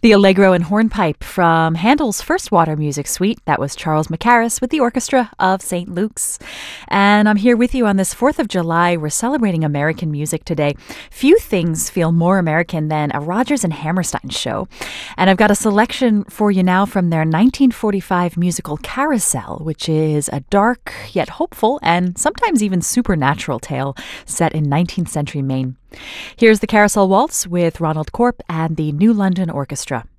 The Allegro and Hornpipe from Handel's First Water Music Suite. That was Charles Mackerras with the Orchestra of St. Luke's. And I'm here with you on this 4th of July. We're celebrating American music today. Few things feel more American than a Rodgers and Hammerstein show. And I've got a selection for you now from their 1945 musical Carousel, which is a dark yet hopeful and sometimes even supernatural tale set in 19th century Maine. Here's the Carousel Waltz with Ronald Corp and the New London Orchestra.